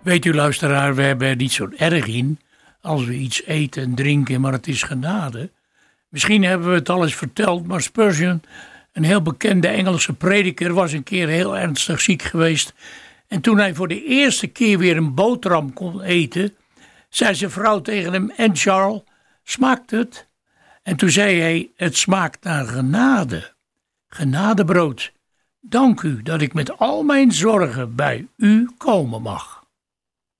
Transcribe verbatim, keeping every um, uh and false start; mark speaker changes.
Speaker 1: Weet u, luisteraar, we hebben er niet zo erg in als we iets eten en drinken, maar het is genade. Misschien hebben we het al eens verteld, maar Spurgeon, een heel bekende Engelse prediker, was een keer heel ernstig ziek geweest. En toen hij voor de eerste keer weer een boterham kon eten, zei zijn vrouw tegen hem: "En Charles, smaakt het?" En toen zei hij: "Het smaakt naar genade. Genadebrood. Dank u dat ik met al mijn zorgen bij u komen mag."